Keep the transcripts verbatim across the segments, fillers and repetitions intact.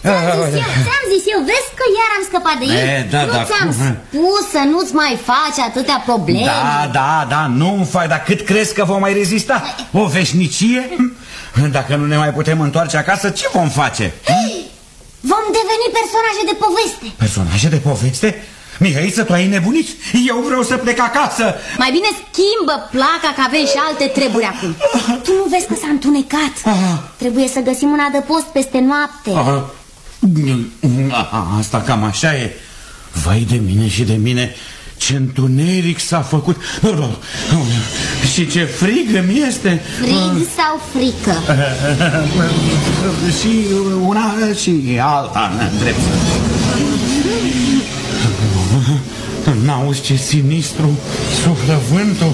ți-am zis eu, vezi că iar am scăpat de ei? E, da, nu da, ți-am spus să nu-ți mai faci atâtea probleme. Da, da, da, nu-mi fac, dar cât crezi că vom mai rezista? O veșnicie? Dacă nu ne mai putem întoarce acasă, ce vom face? Hey, vom deveni personaje de poveste. Personaje de poveste? Mihăiță, tu ai nebunit? Eu vreau să plec acasă. Mai bine schimbă placa, că avem și alte treburi acum. Tu nu vezi că s-a întunecat? Aha. Trebuie să găsim un adăpost peste noapte. Aha. Asta cam așa e. Vai de mine și de mine, ce întuneric s-a făcut. Și ce frig îmi este. Frig sau frică? Și una și alta, drept. N-auzi ce sinistru suflă vântul?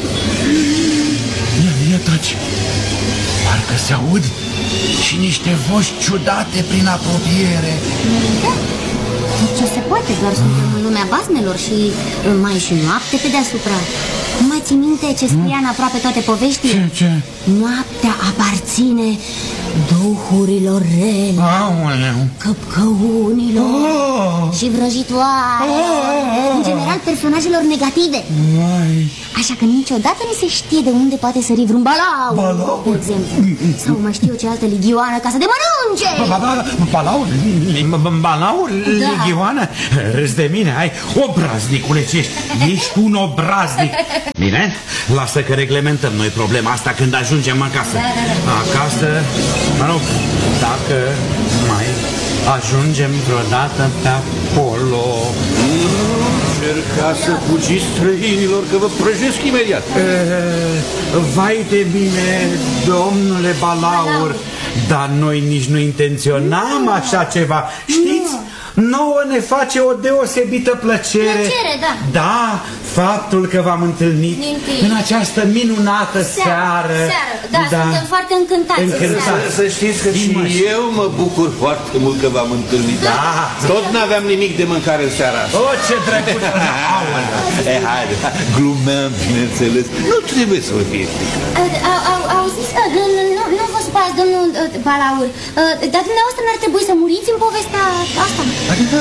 Ia, ia taci. Parcă se aud și niște voci ciudate prin apropiere. Da. Ce se poate, doar suntem în lumea basmelor și mai și noapte pe deasupra. Nu mai ții minte ce scria în aproape toate poveștile? Ce, ce? Noaptea aparține duhurilor rele, Aoleu. căpcăunilor oh. și vrăjitoare, oh. în general personajelor negative. Vai. Așa că niciodată nu se știe de unde poate sări vreun balaur, balaur. de exemplu. Sau mai știu ce altă ligioană ca să de mănânce. Balaur? Balaur? Ligioană? Râzi de mine, ai obraznicule ce ești. Ești un obraznic. Bine, lasă că reglementăm noi problema asta când ajungem acasă. Da, da, da. Acasă, mă rog, dacă mai ajungem vreodată pe acolo. Încerca să fugiți străinilor, că vă prăjesc imediat. E, vai de mine, domnule Balaur, dar noi nici nu intenționam așa ceva. Știți? Nouă ne face o deosebită plăcere. Plăcere, da. Da, faptul că v-am întâlnit Mintit. în această minunată seară. Seară, da, da. Suntem foarte încântați. Încântați. Să, să știți că și eu mă bucur foarte mult că v-am întâlnit. Da. Tot n-aveam nimic de mâncare în seara asta. O, ce drăguț. E, haide, glumeam, bineînțeles. Nu trebuie să vă fie frică. Auziți, nu, nu, nu, nu vă supărați, domnul Balaur, dar dumneavoastră n-ar trebui să muriți în povestea asta. Adică...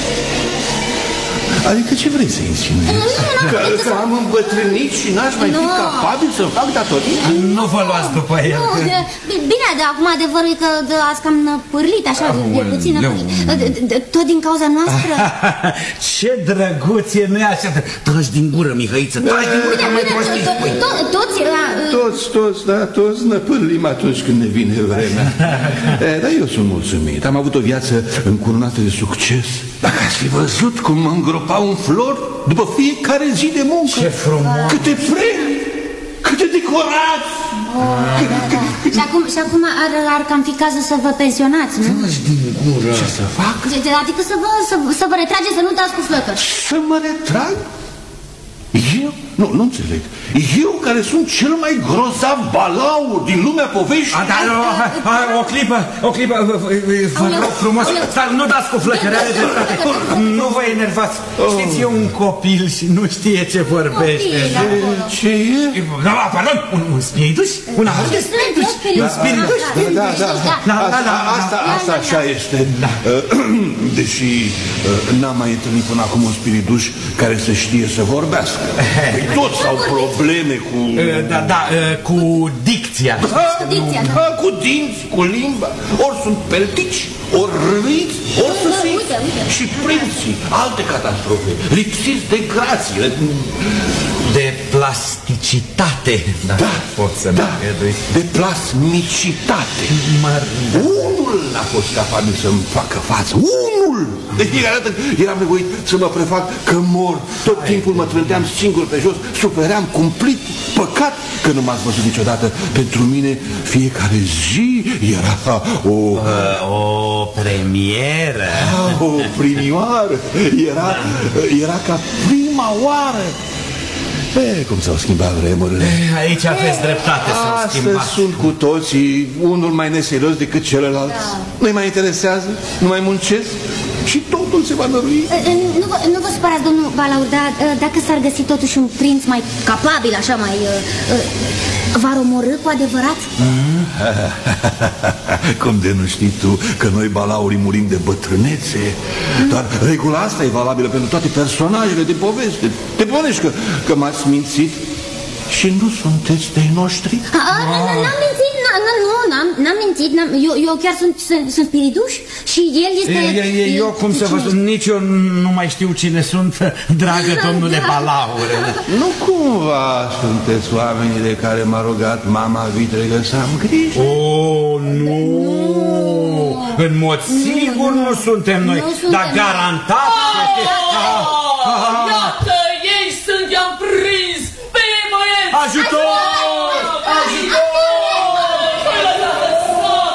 Adică ce vrei să insinuezi? Că, că am îmbătrânit și n-aș mai fi capabil să-mi fac datorii? Nu vă luați după el. Nu, de, bine, de acum adevărul e că de, ați cam pârlit, așa, e puțin tot din cauza noastră. Ce drăguț e, nu-i așa? Tragi din gură, Mihăiță, tragi din gură, că mai prostii spui. Toți, toți, toți, da, toți ne pârlim atunci când ne vine vremea. Dar eu sunt mulțumit, am avut o viață încununată de succes. Dacă ați fi văzut cum mă îngropau în flori după fiecare zi de muncă. Ce frumos! Câte premii, câte decorați! Oh, cât, da, da. Cât... Și acum, și acum ar, ar cam fi cazul să vă pensionați, nu? din gură. Ce să fac? Adică să vă, să, să vă retrageți, să nu dați cu flăcări. Să mă retrag? Eu? Nu, nu înțeleg. Eu care sunt cel mai grozav balaur din lumea poveștii? A, da, o clipă, o clipă, vă rog frumos, dar nu dați cu flăcări, are dreptate. Nu vă enervați. Știți, e un copil și nu știe ce vorbește. Ce e? Da, pardon, un spiritus? Un amor de spiritus. Un spiritus? Da, da, asta, asta așa este. Deși n-am mai întâlnit până acum un spiritus care să știe să vorbească. Toți au probleme cu... Da, da, cu dicția. Cu dicția, da. Cu dinți, cu limba. Ori sunt peltici, ori râiți, ori săsiți. Și prinții, alte catastrofe, lipsiți de grație, de plasticitate. Da, pot să da, de plasmicitate. Unul a fost capabil să-mi facă față. Unul! De fiecare dată eram nevoit să mă prefac că mor. Tot timpul mă trânteam singur pe jos, sufeream cumplit. Păcat că nu m-ați văzut niciodată. Pentru mine fiecare zi era o... O premieră. O primioară. Era, era ca prima oară. E, cum s-au schimbat vremurile. Aici aveți dreptate, s-au schimbat. Astăzi sunt cu toții unul mai neserios decât celălalt. Da. Nu-i mai interesează, nu mai muncesc, și totul se va nărui. Nu vă, nu vă supărați, domnul Balaur, dar dacă s-ar găsi totuși un prinț mai capabil, așa, mai... v-ar omorî cu adevărat? Cum de nu știi tu că noi balaurii murim de bătrânețe? Dar regula asta e valabilă pentru toate personajele de poveste. Te ponești că, că m-ați mințit și nu sunteți de-ai noștri? N-am mințit, nu, n-am mințit. Eu, eu chiar sunt, sunt, sunt spiriduș și el este... E, eu cum să vă spun, nici eu nu mai știu cine sunt, dragă domnule Balaur. Nu cumva sunteți oamenii de care m-a rugat mama vitregă să am grijă? Oh, nu! În mod sigur nu suntem noi, dar garantat... Iată